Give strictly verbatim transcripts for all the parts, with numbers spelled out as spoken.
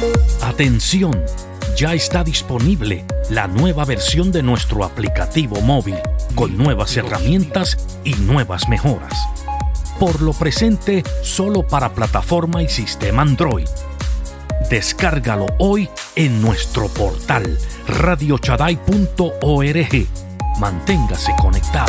Atención, ya está disponible la nueva versión de nuestro aplicativo móvil con nuevas herramientas y nuevas mejoras. Por lo presente, solo para plataforma y sistema Android. Descárgalo hoy en nuestro portal radio chaday punto org. Manténgase conectado.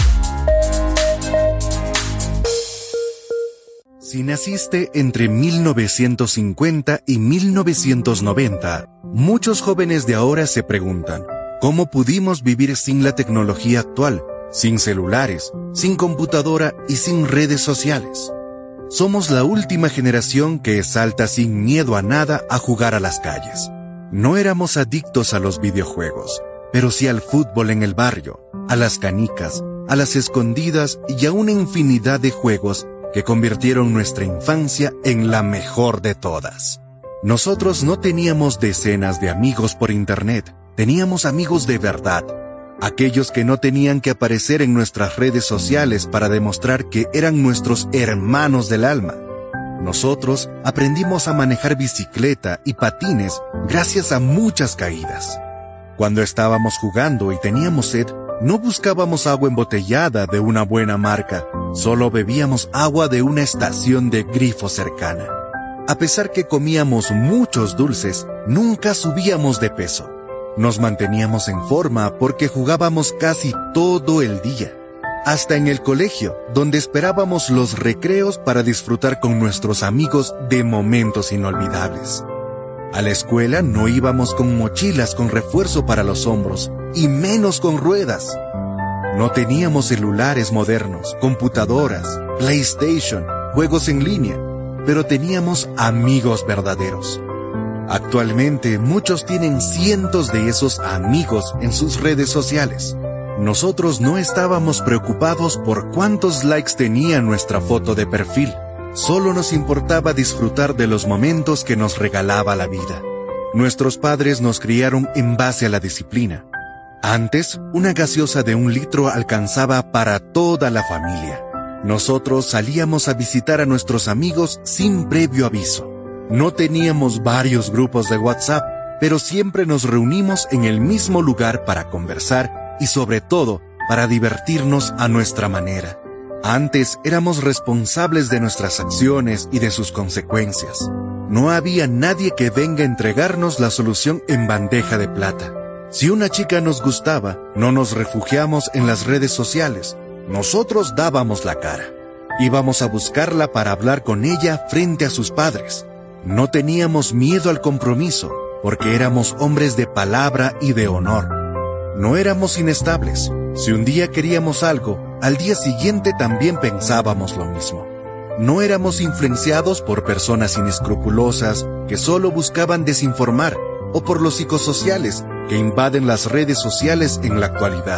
Si naciste entre mil novecientos cincuenta y mil novecientos noventa, muchos jóvenes de ahora se preguntan, ¿cómo pudimos vivir sin la tecnología actual, sin celulares, sin computadora y sin redes sociales? Somos la última generación que salta sin miedo a nada a jugar a las calles. No éramos adictos a los videojuegos, pero sí al fútbol en el barrio, a las canicas, a las escondidas y a una infinidad de juegos que convirtieron nuestra infancia en la mejor de todas. Nosotros no teníamos decenas de amigos por internet, teníamos amigos de verdad, aquellos que no tenían que aparecer en nuestras redes sociales para demostrar que eran nuestros hermanos del alma. Nosotros aprendimos a manejar bicicleta y patines gracias a muchas caídas. Cuando estábamos jugando y teníamos sed, no buscábamos agua embotellada de una buena marca, solo bebíamos agua de una estación de grifo cercana. A pesar que comíamos muchos dulces, nunca subíamos de peso. Nos manteníamos en forma porque jugábamos casi todo el día. Hasta en el colegio, donde esperábamos los recreos para disfrutar con nuestros amigos de momentos inolvidables. A la escuela no íbamos con mochilas con refuerzo para los hombros, y menos con ruedas. No teníamos celulares modernos, computadoras, PlayStation, juegos en línea, pero teníamos amigos verdaderos. Actualmente muchos tienen cientos de esos amigos en sus redes sociales. Nosotros no estábamos preocupados por cuántos likes tenía nuestra foto de perfil. Solo nos importaba disfrutar de los momentos que nos regalaba la vida. Nuestros padres nos criaron en base a la disciplina. Antes, una gaseosa de un litro alcanzaba para toda la familia. Nosotros salíamos a visitar a nuestros amigos sin previo aviso. No teníamos varios grupos de WhatsApp, pero siempre nos reunimos en el mismo lugar para conversar y sobre todo para divertirnos a nuestra manera. Antes éramos responsables de nuestras acciones y de sus consecuencias. No había nadie que venga a entregarnos la solución en bandeja de plata. Si una chica nos gustaba, no nos refugiamos en las redes sociales. Nosotros dábamos la cara. Íbamos a buscarla para hablar con ella frente a sus padres. No teníamos miedo al compromiso, porque éramos hombres de palabra y de honor. No éramos inestables. Si un día queríamos algo, al día siguiente también pensábamos lo mismo. No éramos influenciados por personas inescrupulosas que solo buscaban desinformar, o por los psicosociales que invaden las redes sociales en la actualidad.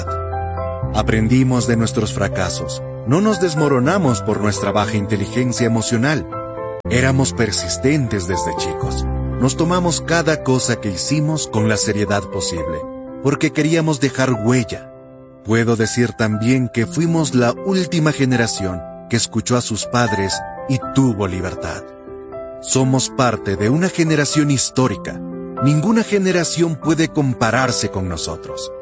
Aprendimos de nuestros fracasos. No nos desmoronamos por nuestra baja inteligencia emocional. Éramos persistentes desde chicos. Nos tomamos cada cosa que hicimos con la seriedad posible, porque queríamos dejar huella. Puedo decir también que fuimos la última generación que escuchó a sus padres y tuvo libertad. Somos parte de una generación histórica. Ninguna generación puede compararse con nosotros.